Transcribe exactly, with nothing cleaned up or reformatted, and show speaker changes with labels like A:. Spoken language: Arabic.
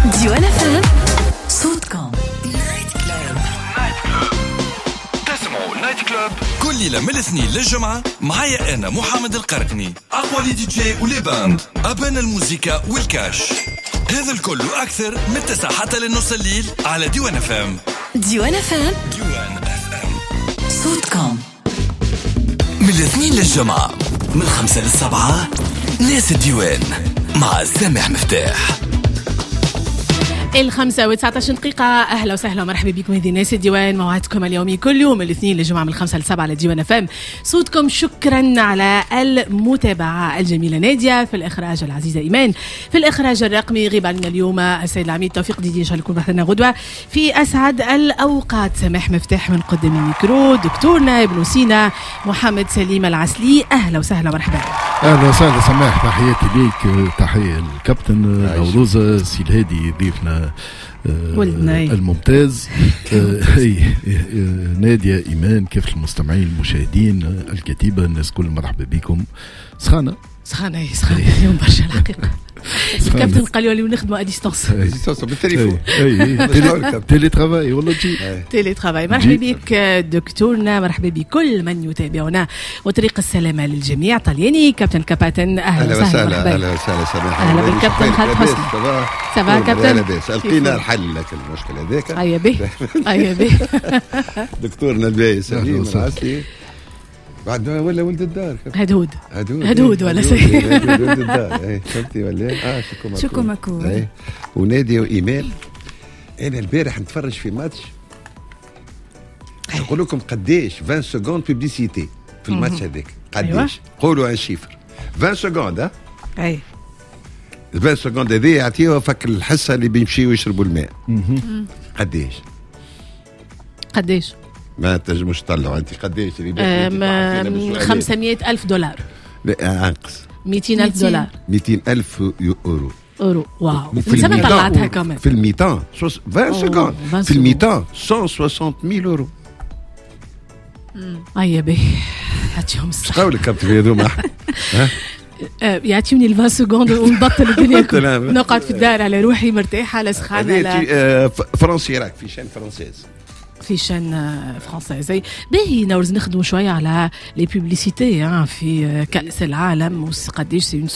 A: ديوان اف ام صوتكم.
B: تسمعوا نايت كلوب كل ليلة من الاثنين للجمعة معايا أنا محمد القرقني، أقوى دي جي ولي باند، أبان الموسيقى والكاش. هذا الكل وأكثر من تسعة حتى للنص الليل على ديوان اف ام.
A: ديوان اف ام
B: ديوان اف ام
A: صوتكم.
B: من الاثنين للجمعة من خمسة للسبعة ناس الديوان مع سامح مفتاح.
C: الخمسة وتسعة عشر دقيقة. أهلا وسهلا ومرحبا بكم هذه ناس الديوان، موعدكم اليومي كل يوم الاثنين للجمعة من الخمسة للسبعة على ديوان اف ام صوتكم. شكرا على المتابعة الجميلة. نادية في الإخراج، العزيزة إيمان في الإخراج الرقمي. غيب علينا اليوم السيد العميد توفيق ديدي، إن شاء الله يكون بحثنا غدوة في أسعد الأوقات. سماح مفتاح من قدام الميكرو، دكتورنا ابن سينا محمد سليم العسلي. أهلا وسهلا مرحبا.
D: اهلا وسهلا سماح، تحياتي ليك، تحيه الكابتن نوروزة سي الهادي ضيفنا
C: ولدنا
D: الممتاز. اي نادية ايمان، كيف المستمعين المشاهدين الكتيبه، الناس كل مرحبا بكم. سخانه
C: سخانة سخانة اليوم برشا الحقيقة. الكابتن قال لي وليو نخدموا ا ديستانس
E: ديستانس بالتليفون.
D: اي تيلي ترافاي والله جي
C: تيلي ترافاي. مرحبا بك دكتورنا، مرحبا بكل من يتابعنا، وطريق السلامة للجميع. طلياني كابتن كاباتن، اهلا وسهلا.
E: اهلا وسهلا سماح.
C: اهلا بالكابتن خالد حسني. سافا كابتن؟
E: لاباس، لقينا الحل لك المشكل هذاك.
C: هيا به هيا به.
E: دكتورنا الباهي سليم العسلي بعد ولا ولد الدار.
C: هدهود
E: هدهود
C: هدهود ولا شيء.
E: ولد الدار. اي شفتي ولا اه شكو ماكو
F: شكو ماكو.
E: اي ونادي وايمان. انا البارح نتفرج في ماتش، نقول لكم قديش عشرين سكوند بيبليسيتي في الماتش هذاك. قديش قولوا ان شيفر عشرين سكوند. ها
C: اي
E: عشرين سكوند هذه يعطيوها فك الحصه اللي بيمشيوا يشربوا الماء. قديش
C: قديش
E: ما تنجموش تطلعوا انت قديش اللي
C: خمسمائة ألف دولار.
E: لا انقص،
C: مئتين ألف دولار.
E: مئتين ألف اورو.
C: اورو واو.
E: في
C: سنة طلعتها كمان
E: في الميتان عشرين سكوند في الميتان مئة وستين ألف اورو.
C: اي به يعطيهم الصحة.
E: قولك كابتن في هذوما.
C: يعطيوني الفان سكوند ونبطل الدنيا، نقعد في الدار على روحي مرتاحة على سخانة.
E: لا فرنسي راك في شان فرنسيز،
C: في شان فرنسيزي. باهي نورز نخدموا شويه على لي بوبليسيتي في كأس العالم، قديش سي اون